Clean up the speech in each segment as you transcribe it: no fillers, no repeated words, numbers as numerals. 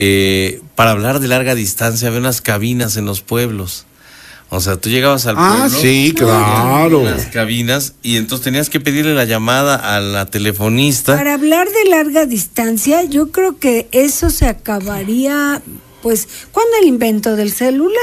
para hablar de larga distancia había unas cabinas en los pueblos. O sea, tú llegabas al pueblo. Sí, claro. Unas cabinas y entonces tenías que pedirle la llamada a la telefonista. Para hablar de larga distancia, yo creo que eso se acabaría, pues, ¿cuándo el invento del celular?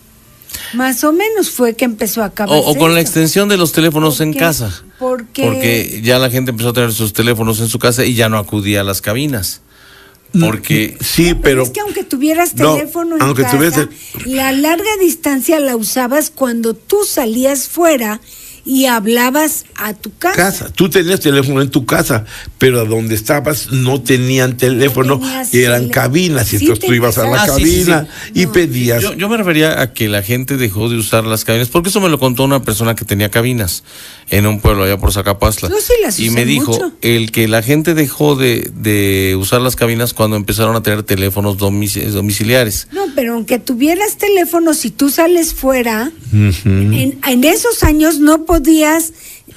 Más o menos fue que empezó a acabarse. O con la extensión de los teléfonos en casa. Porque ya la gente empezó a tener sus teléfonos en su casa y ya no acudía a las cabinas. Porque sí, pero es que aunque tuvieras teléfono en casa, la larga distancia la usabas cuando tú salías fuera y hablabas a tu casa. Tú tenías teléfono en tu casa, pero a donde estabas no tenían teléfono y eran cabinas, y entonces tú ibas a la cabina y pedías. Yo me refería a que la gente dejó de usar las cabinas, porque eso me lo contó una persona que tenía cabinas en un pueblo allá por Zacapastla. Yo sí las y me dijo mucho. El que la gente dejó de usar las cabinas cuando empezaron a tener teléfonos domiciliares. No, pero aunque tuvieras teléfono, si tú sales fuera, en esos años no podías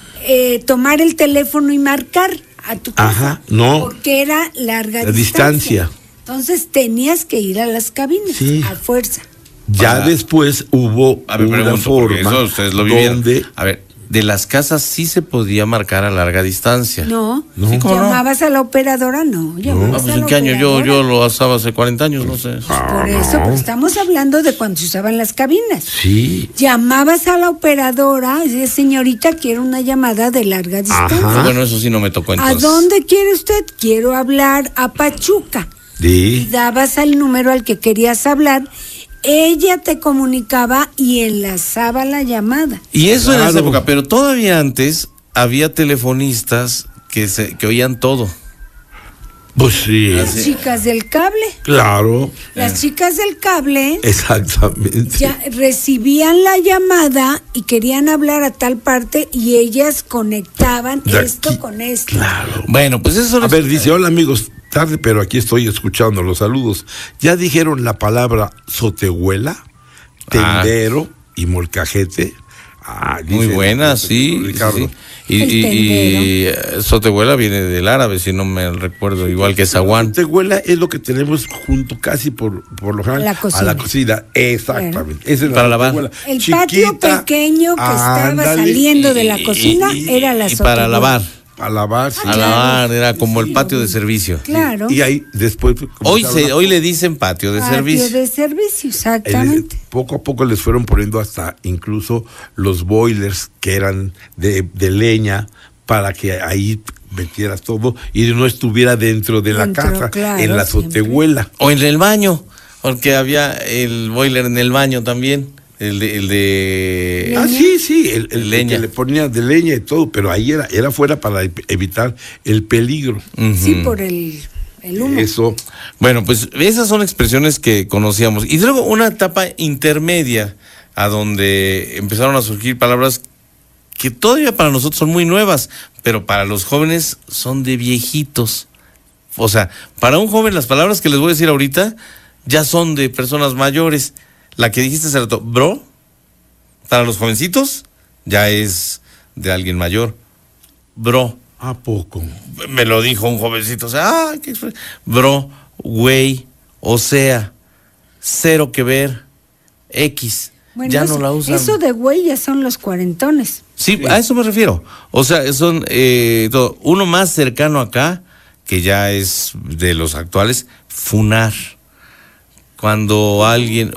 tomar el teléfono y marcar a tu casa. No. Porque era larga distancia. Entonces tenías que ir a las cabinas a fuerza. Ya después hubo una forma eso ustedes lo vivieron. donde... A ver, de las casas sí se podía marcar a larga distancia. No. ¿Sí, ¿Llamabas a la operadora? No. Pues ¿en qué año? Yo lo usaba hace 40 años, no sé. Por eso, pero estamos hablando de cuando se usaban las cabinas. Sí. Llamabas a la operadora y decías, señorita, quiero una llamada de larga distancia. Bueno, eso sí no me tocó entonces. ¿A dónde quiere usted? Quiero hablar a Pachuca. Sí. Y dabas el número al que querías hablar. Ella te comunicaba y enlazaba la llamada. Y eso en esa época, pero todavía antes había telefonistas que oían todo. Pues sí. Las chicas del cable. Claro. Las chicas del cable. Exactamente. Ya recibían la llamada y querían hablar a tal parte y ellas conectaban esto con esto. Claro. Bueno, pues eso. A ver, dice, hola amigos. Tarde, pero aquí estoy escuchando los saludos. ¿Ya dijeron la palabra sotehuela, tendero y molcajete? Muy buena, sí. Ricardo. Sí. Y sotehuela viene del árabe, si no me recuerdo, igual que zaguán. Sotehuela es lo que tenemos junto casi por lo general a la cocina. Exactamente. Esa es para lavar. El patio pequeño que estaba saliendo de la cocina era la sotehuela. Para lavar. A lavar, sí. A lavar, era como el patio de servicio. Claro. Y ahí después... Hoy le dicen patio de servicio. Patio de servicio, exactamente. Poco a poco les fueron poniendo hasta incluso los boilers que eran de leña para que ahí metieras todo y no estuviera dentro de la casa, en la sotehuela. O en el baño, porque había el boiler en el baño también. El de sí, el leña. Que le ponía de leña y todo, pero ahí era fuera para evitar el peligro. Sí, por el humo. Eso. Bueno, pues esas son expresiones que conocíamos. Y luego una etapa intermedia a donde empezaron a surgir palabras que todavía para nosotros son muy nuevas, pero para los jóvenes son de viejitos. O sea, para un joven las palabras que les voy a decir ahorita ya son de personas mayores. La que dijiste hace rato, bro, para los jovencitos, ya es de alguien mayor. Bro. ¿A poco? Me lo dijo un jovencito, o sea, bro, güey, o sea, cero que ver, X. Bueno, ya no la usan. Eso de güey ya son los cuarentones. Sí, a eso me refiero. O sea, son uno más cercano acá, que ya es de los actuales, funar. Cuando alguien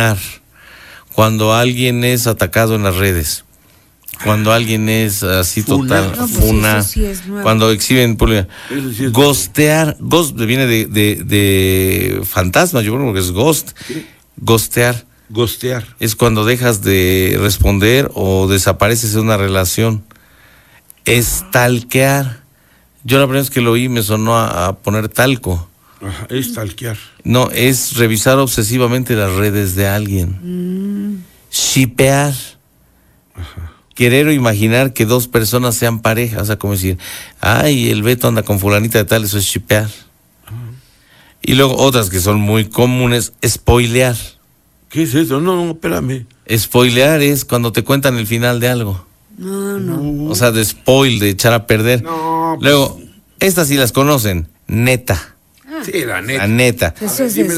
es atacado en las redes, cuando alguien es así total, funar, sí cuando exhiben pública, ghostear, ghost viene de fantasma, yo creo que es ghost, ghostear es cuando dejas de responder o desapareces de una relación. Stalkear, yo la primera vez que lo oí me sonó a poner talco. Ajá, es stalkear. No, es revisar obsesivamente las redes de alguien. Shipear. Querer o imaginar que dos personas sean pareja. O sea, como decir, ay, el Beto anda con fulanita de tal, eso es shipear. Y luego otras que son muy comunes, spoilear. ¿Qué es eso? No, espérame. Spoilear es cuando te cuentan el final de algo. No. O sea, de spoil, de echar a perder. No. Luego, estas sí las conocen, neta. Sí, la neta. La neta. Eso es